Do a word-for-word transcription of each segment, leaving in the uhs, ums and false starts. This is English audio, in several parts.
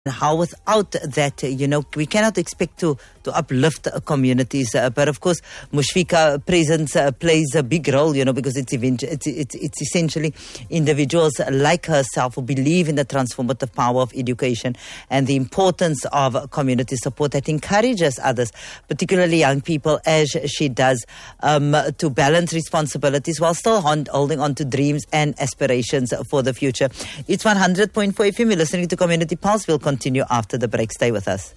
How without that, you know, we cannot expect to, to uplift uh, communities. Uh, but of course, Mushfiqah presence uh, plays a big role, you know, because it's, event- it's, it's, it's essentially individuals like herself who believe in the transformative power of education and the importance of community support that encourages others, particularly young people, as she does, um, to balance responsibilities while still hon- holding on to dreams and aspirations for the future. It's one hundred point four F M. You're listening to Community Pulse. We'll continue after the break. Stay with us.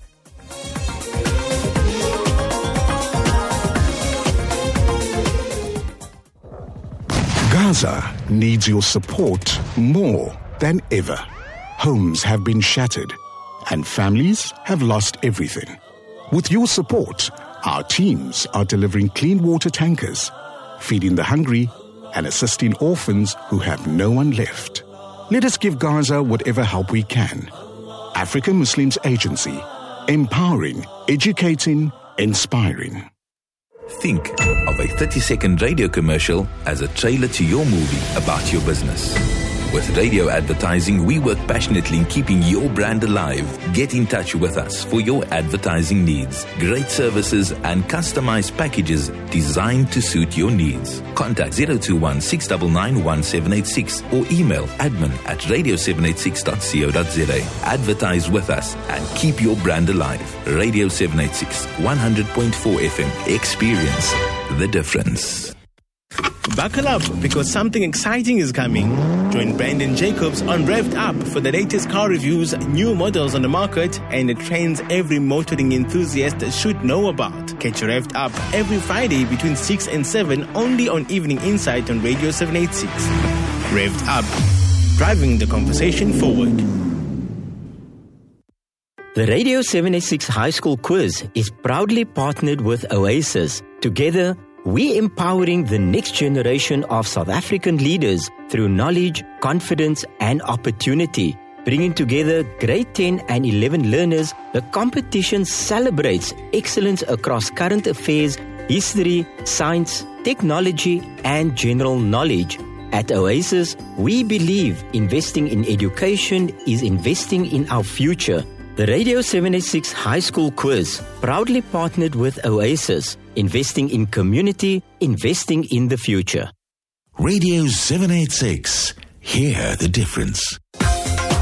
Gaza needs your support more than ever. Homes have been shattered and families have lost everything. With your support, our teams are delivering clean water tankers, feeding the hungry and assisting orphans who have no one left. Let us give Gaza whatever help we can. African Muslims Agency, empowering, educating, inspiring. Think of a thirty-second radio commercial as a trailer to your movie about your business. With radio advertising, we work passionately in keeping your brand alive. Get in touch with us for your advertising needs. Great services and customized packages designed to suit your needs. Contact zero two one, six nine nine, one seven eight six or email admin at radio seven eight six dot co dot za. Advertise with us and keep your brand alive. Radio seven eight six, one hundred point four F M. Experience the difference. Buckle up, because something exciting is coming. Join Brandon Jacobs on Revved Up for the latest car reviews, new models on the market, and the trends every motoring enthusiast should know about. Catch Revved Up every Friday between six and seven, only on Evening Insight on Radio seven eighty-six. Revved Up, driving the conversation forward. The Radio seven eighty-six High School Quiz is proudly partnered with Oasis. Together, we're empowering the next generation of South African leaders through knowledge, confidence, and opportunity. Bringing together grade ten and eleven learners, the competition celebrates excellence across current affairs, history, science, technology, and general knowledge. At Oasis, we believe investing in education is investing in our future. The Radio seven eighty-six High School Quiz, proudly partnered with Oasis, investing in community, investing in the future. Radio seven eighty-six, hear the difference.